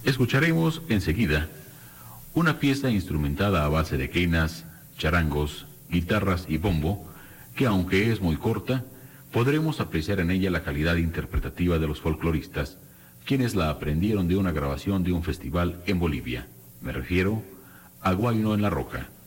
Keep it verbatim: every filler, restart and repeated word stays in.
Escucharemos enseguida una pieza instrumentada a base de quenas, charangos, guitarras y bombo, que aunque es muy corta, podremos apreciar en ella la calidad interpretativa de los folcloristas, quienes la aprendieron de una grabación de un festival en Bolivia. Me refiero a Guayno en la Roca.